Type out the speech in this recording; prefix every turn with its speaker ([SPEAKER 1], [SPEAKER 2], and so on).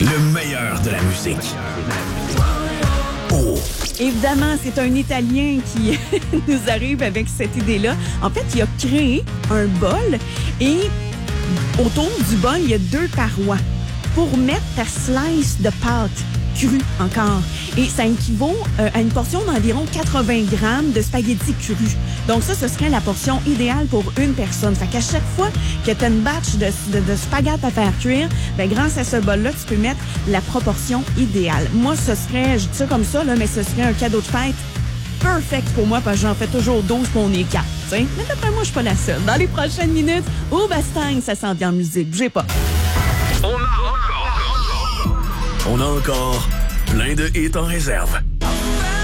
[SPEAKER 1] Le meilleur de la musique. Oh!
[SPEAKER 2] Évidemment, c'est un Italien qui nous arrive avec cette idée-là. En fait, il a créé un bol et autour du bol, il y a 2 parois pour mettre ta slice de pâte crue encore. Et ça équivaut à une portion d'environ 80 grammes de spaghettis crus. Donc ça, ce serait la portion idéale pour une personne. Fait qu'à chaque fois que tu as une batch de spaghettis à faire cuire, ben grâce à ce bol-là, tu peux mettre la proportion idéale. Moi, ce serait, je dis ça comme ça, là, mais ce serait un cadeau de fête perfect pour moi parce que j'en fais toujours 12 pour on est 4. T'sais. Mais d'après moi, je suis pas la seule. Dans les prochaines minutes, au Bastang, ça s'en vient en musique. Bougez pas.
[SPEAKER 1] On a encore plein de hits en réserve.